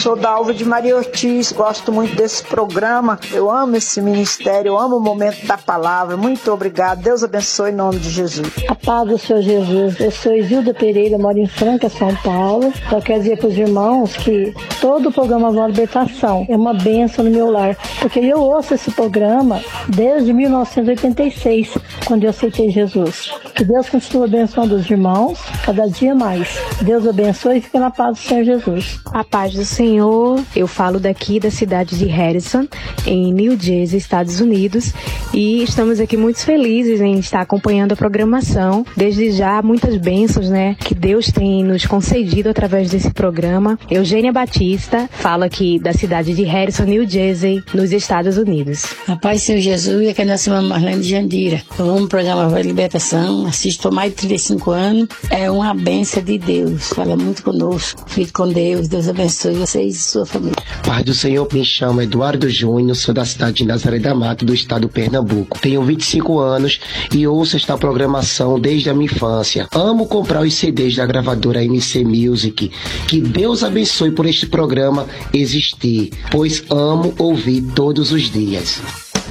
Sou da Alva de Maria Ortiz, gosto muito desse programa, eu amo esse ministério, eu amo o momento da palavra. Muito obrigado, Deus abençoe em nome de Jesus. A paz do Senhor Jesus. Eu sou Isilda Pereira, moro em Franca, São Paulo. Eu quero dizer para os irmãos que todo o programa Voz da Libertação é uma bênção no meu lar, porque eu ouço esse programa desde 1986, quando eu aceitei Jesus. Que Deus continue abençoando os irmãos cada dia mais. Deus abençoe e fique na paz do Senhor Jesus. A paz do Senhor. Eu falo daqui da cidade de Harrison, em New Jersey, Estados Unidos, e estamos aqui muito felizes em estar acompanhando a programação. Desde já, muitas bênçãos, né, que Deus tem nos concedido através desse programa. Eugênia Batista, falo aqui da cidade de Harrison, New Jersey, nos Estados Unidos. A paz do Senhor Jesus, aqui é a nossa irmã Marlene de Jandira. Eu amo o programa Voz da Libertação, assisto há mais de 35 anos. É uma bênção de Deus, fala muito conosco. Fique com Deus, Deus abençoe vocês e sua família. Paz do Senhor, me chamo Eduardo Júnior, sou da cidade de Nazaré da Mata, do estado do Pernambuco. Tenho 25 anos e ouço esta programação desde a minha infância. Amo comprar os CDs da gravadora MC Music. Que Deus abençoe por este programa existir, pois amo ouvir todos os dias.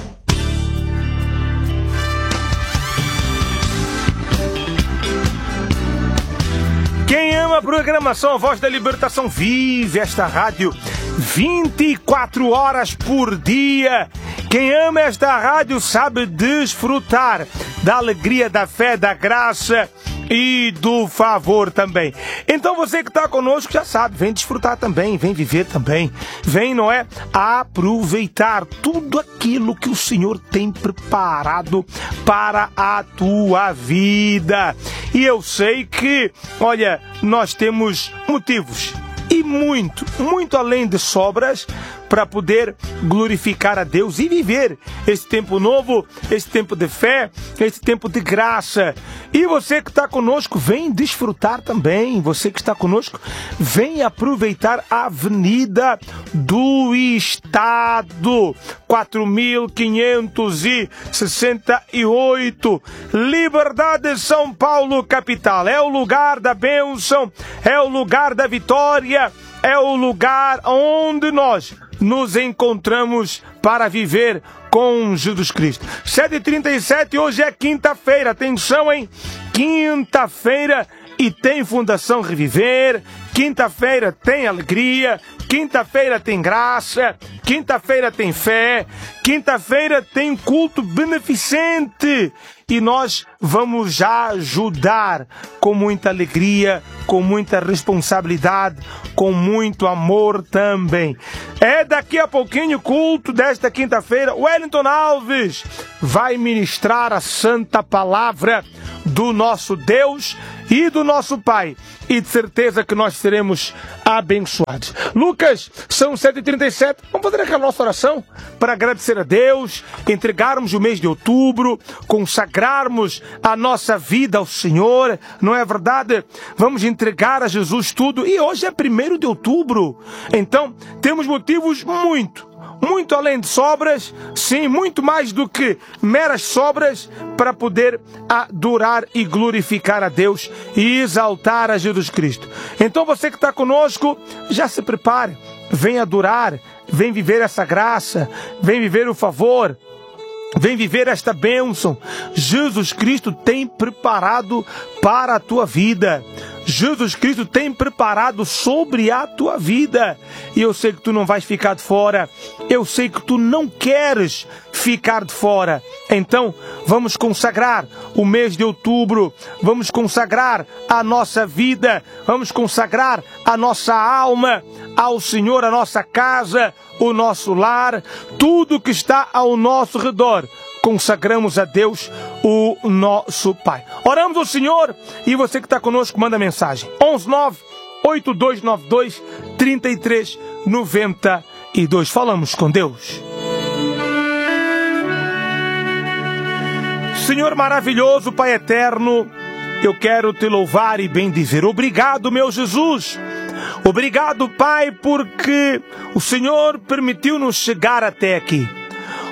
Quem ama a programação Voz da Libertação vive esta rádio 24 horas por dia. Quem ama esta rádio sabe desfrutar da alegria, da fé, da graça e do favor também. Então você que está conosco já sabe, vem desfrutar também, vem viver também, vem, não é, aproveitar tudo aquilo que o Senhor tem preparado para a tua vida. E eu sei que, olha, nós temos motivos e muito além de sobras para poder glorificar a Deus e viver esse tempo novo, esse tempo de fé, esse tempo de graça. E você que está conosco, vem desfrutar também. Você que está conosco, vem aproveitar a Avenida do Estado, 4.568, Liberdade, São Paulo, capital. É o lugar da bênção, é o lugar da vitória, é o lugar onde nós nos encontramos para viver com Jesus Cristo. 7h37, hoje é quinta-feira, atenção, hein? Quinta-feira e tem Fundação Reviver, quinta-feira tem alegria, quinta-feira tem graça, quinta-feira tem fé, quinta-feira tem culto beneficente. E nós vamos já ajudar com muita alegria, com muita responsabilidade, com muito amor também. É daqui a pouquinho o culto desta quinta-feira. Wellington Alves vai ministrar a santa palavra do nosso Deus e do nosso Pai. E de certeza que nós seremos abençoados. Lucas, são 7h37. Vamos fazer aquela nossa oração para agradecer a Deus, entregarmos o mês de outubro, consagrarmos a nossa vida ao Senhor. Não é verdade? Vamos entregar a Jesus tudo. E hoje é 1º de outubro. Então, temos motivos muito além de sobras, sim, muito mais do que meras sobras, para poder adorar e glorificar a Deus e exaltar a Jesus Cristo. Então você que está conosco, já se prepare, vem adorar, vem viver essa graça, vem viver o favor, vem viver esta bênção. Jesus Cristo tem preparado para a tua vida. Jesus Cristo tem preparado sobre a tua vida. E eu sei que tu não vais ficar de fora. Eu sei que tu não queres ficar de fora. Então, vamos consagrar o mês de outubro. Vamos consagrar a nossa vida. Vamos consagrar a nossa alma ao Senhor, a nossa casa, o nosso lar, tudo que está ao nosso redor. Consagramos a Deus, o nosso Pai. Oramos ao Senhor e você que está conosco, manda mensagem. 119-8292-3392. Falamos com Deus. Senhor maravilhoso, Pai eterno, eu quero te louvar e bendizer. Obrigado, meu Jesus. Obrigado, Pai, porque o Senhor permitiu-nos chegar até aqui.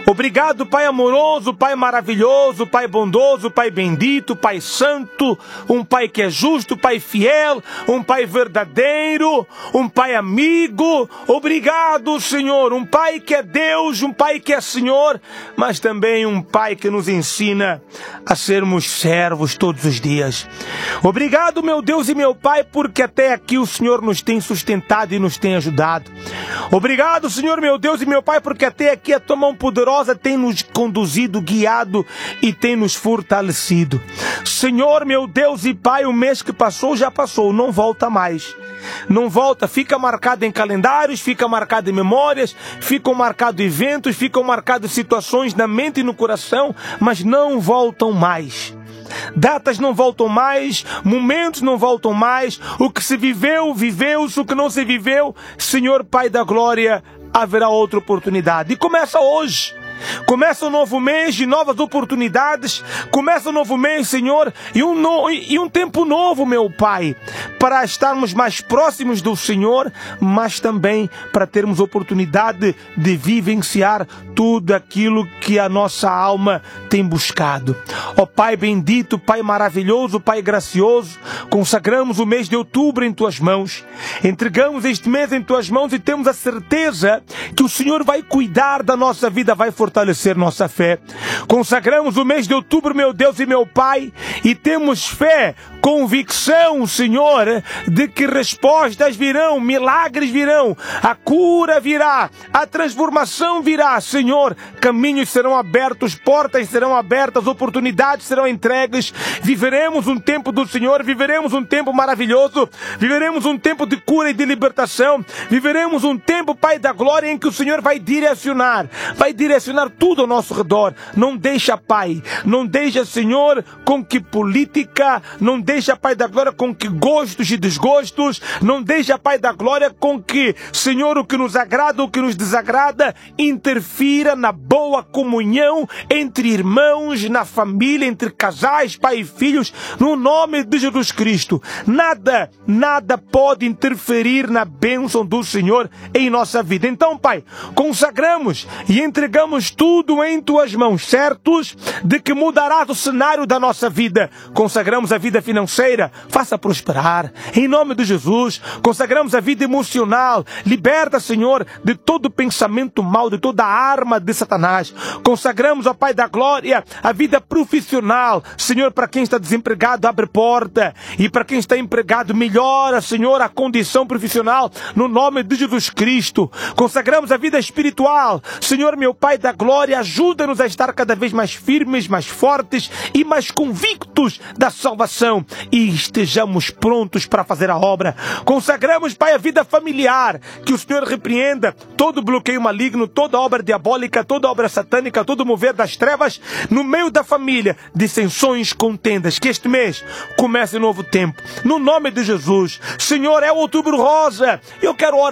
Obrigado, Pai amoroso, Pai maravilhoso, Pai bondoso, Pai bendito, Pai santo, um Pai que é justo, Pai fiel, um Pai verdadeiro, um Pai amigo. Obrigado, Senhor, um Pai que é Deus, um Pai que é Senhor, mas também um Pai que nos ensina a sermos servos todos os dias. Obrigado, meu Deus e meu Pai, porque até aqui o Senhor nos tem sustentado e nos tem ajudado. Obrigado, Senhor, meu Deus e meu Pai, porque até aqui a tua mão poderosa tem nos conduzido, guiado e tem nos fortalecido. Senhor, meu Deus e Pai, o mês que passou já passou, não volta mais. Não volta, fica marcado em calendários, fica marcado em memórias, ficam marcados eventos, ficam marcadas situações na mente e no coração, mas não voltam mais. Datas não voltam mais, momentos não voltam mais, o que se viveu, viveu-se, o que não se viveu, Senhor Pai da Glória, haverá outra oportunidade. E começa hoje. Começa um novo mês de novas oportunidades. Começa um novo mês, Senhor, e um tempo novo, meu Pai, para estarmos mais próximos do Senhor, mas também para termos oportunidade de vivenciar tudo aquilo que a nossa alma tem buscado. Ó Pai bendito, Pai maravilhoso, Pai gracioso, consagramos o mês de outubro em Tuas mãos. Entregamos este mês em Tuas mãos e temos a certeza que o Senhor vai cuidar da nossa vida, vai fortalecer nossa fé. Consagramos o mês de outubro, meu Deus e meu Pai, e temos fé, convicção, Senhor, de que respostas virão, milagres virão, a cura virá, a transformação virá, Senhor, caminhos serão abertos, portas serão abertas, oportunidades serão entregues, viveremos um tempo do Senhor, viveremos um tempo maravilhoso, viveremos um tempo de cura e de libertação, viveremos um tempo, Pai da Glória, em que o Senhor vai direcionar tudo ao nosso redor. Não deixa, Pai, não deixa, Senhor, com que política, não deixa, Pai da Glória, com que gostos e desgostos, não deixa, Pai da Glória, com que, Senhor, o que nos agrada, o que nos desagrada, interfira na boa comunhão entre irmãos, na família, entre casais, pai e filhos, no nome de Jesus Cristo. Nada pode interferir na bênção do Senhor em nossa vida. Então, Pai, consagramos e entregamos tudo em Tuas mãos, certos de que mudarás o cenário da nossa vida. Consagramos a vida financeira, faça prosperar, em nome de Jesus. Consagramos a vida emocional, liberta, Senhor, de todo pensamento mau, de toda arma de Satanás. Consagramos, ó Pai da Glória, a vida profissional, Senhor, para quem está desempregado, abre porta, e para quem está empregado, melhora, Senhor, a condição profissional, no nome de Jesus Cristo. Consagramos a vida espiritual, Senhor, meu Pai da Glória, ajuda-nos a estar cada vez mais firmes, mais fortes e mais convictos da salvação, e estejamos prontos para fazer a obra. Consagramos, Pai, a vida familiar, que o Senhor repreenda todo bloqueio maligno, toda obra diabólica, toda obra satânica, todo mover das trevas no meio da família, dissensões, contendas. Que este mês comece um novo tempo, no nome de Jesus. Senhor, é o Outubro Rosa, eu quero orar